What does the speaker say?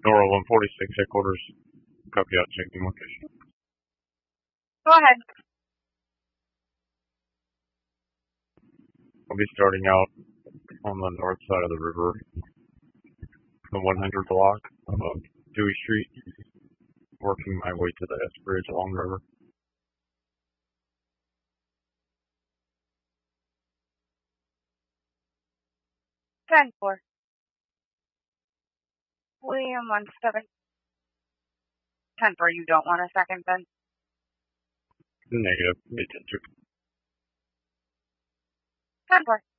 Nora 146 headquarters. Copy out, checking location. Go ahead. I'll be starting out on the north side of the river, the 100 block of Dewey Street, working my way to the S Bridge along the river. Ten four. William 17. 10-4, you don't want a second then? Negative. 10-4. 10-4.